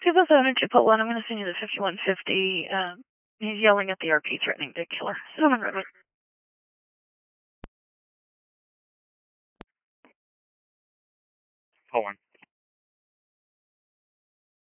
207 2-1, I'm going to send you the 5150. He's yelling at the RP, threatening to kill her. Cinnamon Redwood. Pull one.